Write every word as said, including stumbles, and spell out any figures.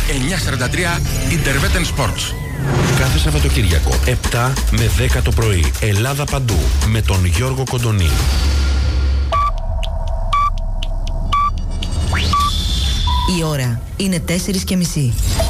εννιακόσια σαράντα τρία Interveten Sports. Κάθε Σαββατοκύριακο επτά με δέκα το πρωί, Ελλάδα παντού, με τον Γιώργο Κοντονή. Η ώρα είναι τέσσερις και μισή.